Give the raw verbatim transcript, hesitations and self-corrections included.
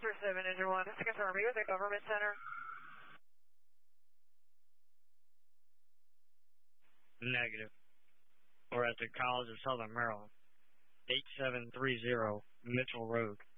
Star seven, Engine one. This is confirm. Are you at the government center? Negative. We're at the College of Southern Maryland. eight seven three zero Mitchell Road.